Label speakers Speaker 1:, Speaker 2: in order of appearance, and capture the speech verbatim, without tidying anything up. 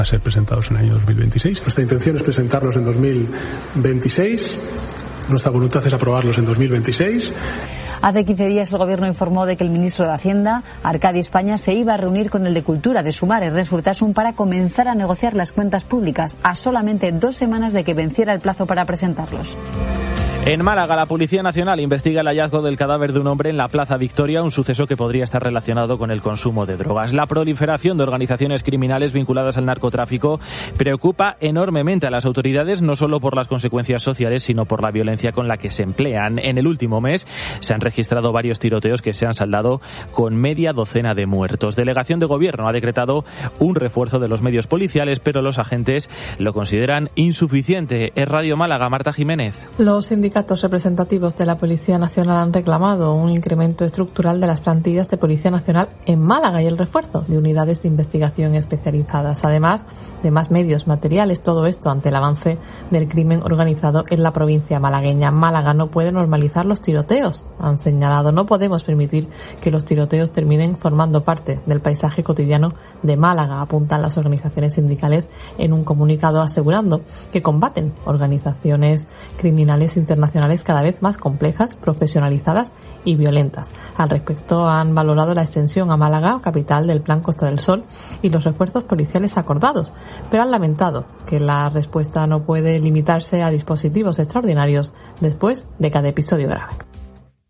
Speaker 1: a ser presentados en el año dos mil veintiséis.
Speaker 2: Nuestra intención es presentarlos en dos mil veintiséis. Nuestra voluntad es aprobarlos en dos mil veintiséis.
Speaker 3: Hace quince días el Gobierno informó de que el ministro de Hacienda, Arcadi España, se iba a reunir con el de Cultura de Sumar, Ernest Urtasun, para comenzar a negociar las cuentas públicas, a solamente dos semanas de que venciera el plazo para presentarlos.
Speaker 4: En Málaga, la Policía Nacional investiga el hallazgo del cadáver de un hombre en la Plaza Victoria, un suceso que podría estar relacionado con el consumo de drogas. La proliferación de organizaciones criminales vinculadas al narcotráfico preocupa enormemente a las autoridades, no solo por las consecuencias sociales, sino por la violencia con la que se emplean. En el último mes se han registrado varios tiroteos que se han saldado con media docena de muertos. Delegación de Gobierno ha decretado un refuerzo de los medios policiales, pero los agentes lo consideran insuficiente. Es Radio Málaga, Marta Jiménez.
Speaker 5: Los sindicatos representativos de la Policía Nacional han reclamado un incremento estructural de las plantillas de Policía Nacional en Málaga y el refuerzo de unidades de investigación especializadas, además de más medios materiales. Todo esto ante el avance del crimen organizado en la provincia malagueña. Málaga no puede normalizar los tiroteos, han señalado. No podemos permitir que los tiroteos terminen formando parte del paisaje cotidiano de Málaga, apuntan las organizaciones sindicales en un comunicado, asegurando que combaten organizaciones criminales internacionales cada vez más complejas, profesionalizadas y violentas. Al respecto, han valorado la extensión a Málaga, capital del Plan Costa del Sol, y los refuerzos policiales acordados, pero han lamentado que la respuesta no puede limitarse a dispositivos extraordinarios después de cada episodio grave.